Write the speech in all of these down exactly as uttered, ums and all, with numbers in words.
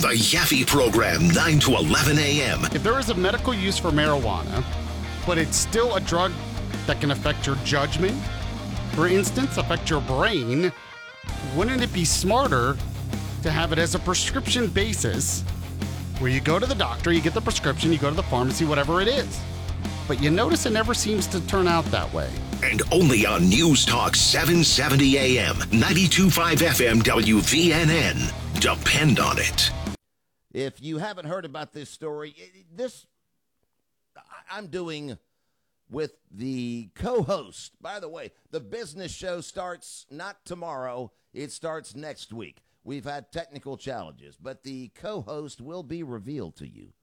The Yaffe Program, nine to eleven a.m. If there is a medical use for marijuana, but it's still a drug that can affect your judgment, for instance, affect your brain, wouldn't it be smarter to have it as a prescription basis where you go to the doctor, you get the prescription, you go to the pharmacy, whatever it is. But you notice it never seems to turn out that way. And only on News Talk seven seventy a.m., ninety-two point five F M W V N N. Depend on it. If you haven't heard about this story, this I'm doing with the co-host. By the way, the business show starts not tomorrow. It starts next week. We've had technical challenges, but the co-host will be revealed to you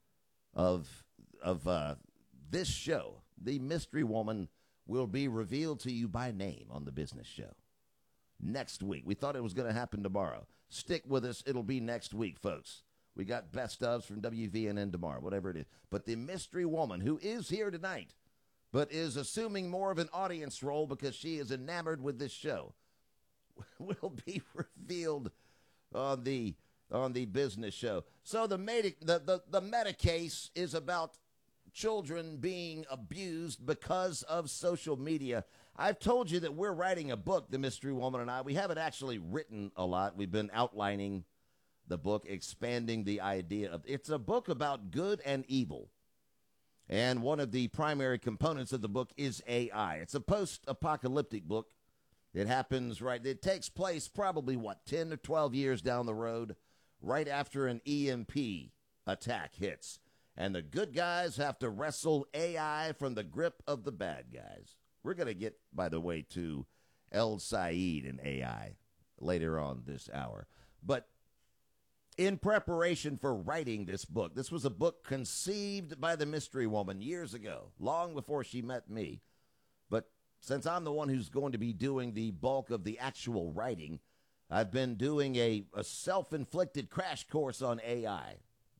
of of uh, this show. The mystery woman will be revealed to you by name on the business show next week. We thought it was going to happen tomorrow. Stick with us. It'll be next week, folks. We got best ofs from W V N N tomorrow, whatever it is. But the mystery woman who is here tonight, but is assuming more of an audience role because she is enamored with this show, will be revealed on the on the business show. So the meta, the, the, the meta case is about children being abused because of social media. I've told you that we're writing a book, The Mystery Woman and I. We haven't actually written a lot. We've been outlining the book, expanding the idea of it's a book about good and evil. And one of the primary components of the book is A I. It's a post-apocalyptic book. It happens right, it takes place probably, what, ten or twelve years down the road, right after an E M P attack hits. And the good guys have to wrestle A I from the grip of the bad guys. We're going to get, by the way, to El Said and A I later on this hour. But in preparation for writing this book, this was a book conceived by the mystery woman years ago, long before she met me. But since I'm the one who's going to be doing the bulk of the actual writing, I've been doing a, a self-inflicted crash course on A I.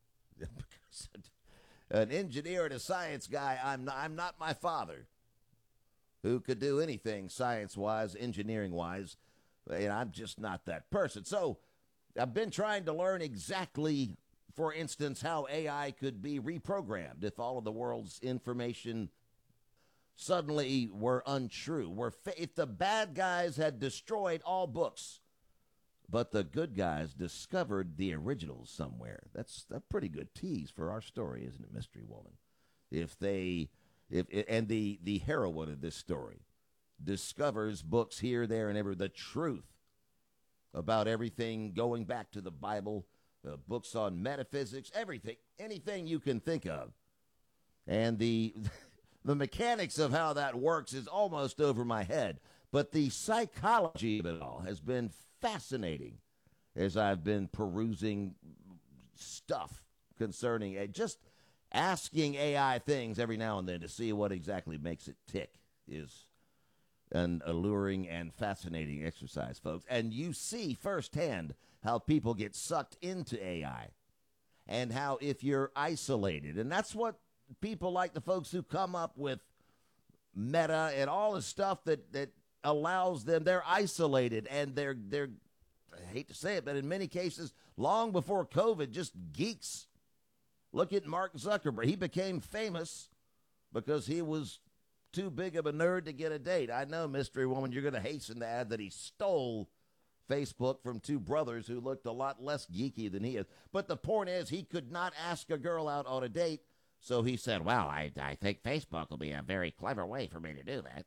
An engineer and a science guy, I'm not, I'm not my father, who could do anything science-wise, engineering-wise, and I'm just not that person. So I've been trying to learn exactly, for instance, how A I could be reprogrammed if all of the world's information suddenly were untrue. Were fa- if the bad guys had destroyed all books, but the good guys discovered the originals somewhere. That's a pretty good tease for our story, isn't it, Mystery Woman? If they, if and the, the heroine of this story discovers books here, there, and ever, the truth about everything going back to the Bible, uh, books on metaphysics, everything, anything you can think of. And the the mechanics of how that works is almost over my head. But the psychology of it all has been fascinating as I've been perusing stuff concerning it. Just asking A I things every now and then to see what exactly makes it tick is an alluring and fascinating exercise, folks. And you see firsthand how people get sucked into A I and how if you're isolated, and that's what people like the folks who come up with Meta and all the stuff that, that allows them, they're isolated and they're, they're, I hate to say it, but in many cases, long before COVID, just geeks. Look at Mark Zuckerberg. He became famous because he was too big of a nerd to get a date. I know, mystery woman, you're going to hasten to add that he stole Facebook from two brothers who looked a lot less geeky than he is. But the point is, he could not ask a girl out on a date, so he said, well, I, I think Facebook will be a very clever way for me to do that.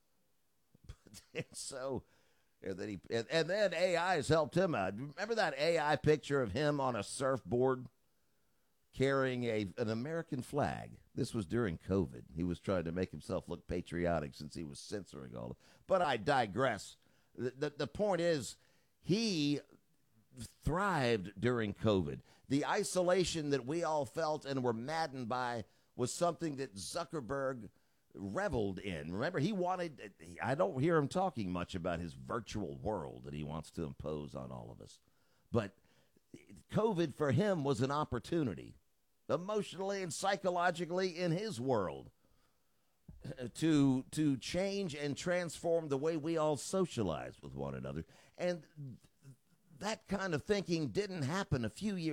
And so, and then, he, and, and then A I has helped him out. Remember that A I picture of him on a surfboard carrying a an American flag? This was during COVID. He was trying to make himself look patriotic since he was censoring all of it. But I digress. The, the, the point is, he thrived during COVID. The isolation that we all felt and were maddened by was something that Zuckerberg reveled in. Remember, he wanted, I don't hear him talking much about his virtual world that he wants to impose on all of us. But COVID for him was an opportunity, emotionally and psychologically in his world, to to change and transform the way we all socialize with one another. And that kind of thinking didn't happen a few years